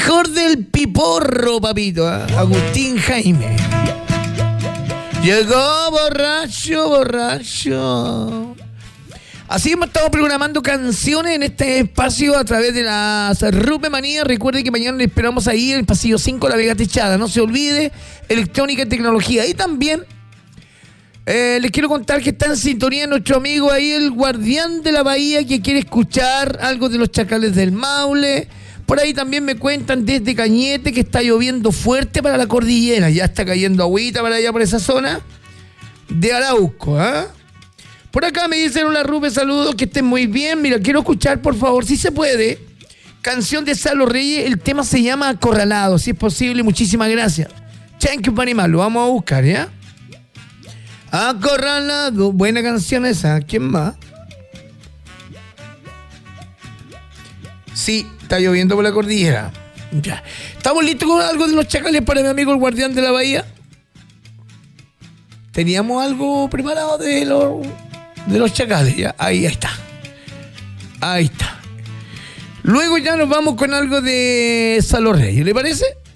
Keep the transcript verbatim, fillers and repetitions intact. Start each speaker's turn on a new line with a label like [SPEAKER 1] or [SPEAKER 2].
[SPEAKER 1] mejor del piporro, papito, ¿eh? Agustín Jaime. Llegó borracho, borracho. Así hemos estado programando canciones en este espacio a través de las Rupe Manía. Recuerde que mañana le esperamos ahí en el pasillo cinco, La Vega Techada. No se olvide, electrónica y tecnología. Y también eh, les quiero contar que está en sintonía nuestro amigo ahí, el Guardián de la Bahía, que quiere escuchar algo de los Chacales del Maule. Por ahí también me cuentan desde Cañete que está lloviendo fuerte para la cordillera. Ya está cayendo agüita para allá, por esa zona de Arauco, ¿ah? ¿eh? Por acá me dicen, hola Rupe, saludos, que estén muy bien. Mira, quiero escuchar, por favor, si se puede, canción de Salo Reyes, el tema se llama Acorralado, si es posible, muchísimas gracias. Thank you very much, lo vamos a buscar, ¿ya? Acorralado, buena canción esa, ¿quién más? Sí, está lloviendo por la cordillera. Ya. ¿Estamos listos con algo de los Chacales para mi amigo el Guardián de la Bahía? Teníamos algo preparado de los... de los Chacales, ya, ahí, ahí está. Ahí está. Luego ya nos vamos con algo de Salo Reyes, ¿le parece?